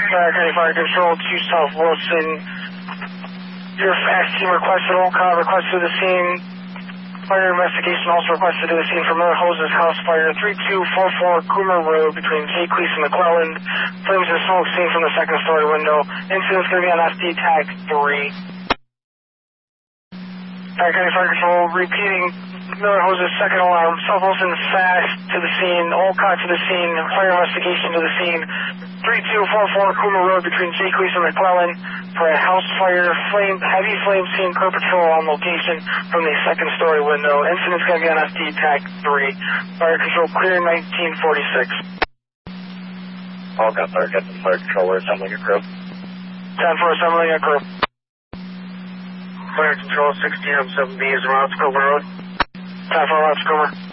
County Fire Control to South Wilson. Your fast team requested Olcott, requested the scene. Fire investigation also requested to the scene for Miller Hoses House Fire 3244 Coomer Road between J. Cleese and McClellan. Flames and smoke seen from the second story window. Incident's going to be on FD tag 3. County Fire Control repeating Miller Hoses second alarm. South Wilson fast to the scene. Olcott to the scene. Fire investigation to the scene. 3244 Coomer Road between J. Cleese and McClellan for a house fire. Heavy flame seen per patrol on location from the second story window. Incident's going to be on FD tag 3. Fire Control clear 1946. Olcott Fire, Captain Fire Control, we're assembling a crew. 10 for assembling a crew. Fire Control 16M7B is around Coomer Road. 10 for around Coomer.